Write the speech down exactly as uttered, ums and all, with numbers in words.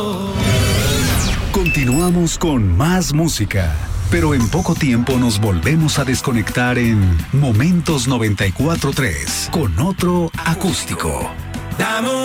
Continuamos con más música, pero en poco tiempo nos volvemos a desconectar en Momentos noventa y cuatro punto tres con otro acústico.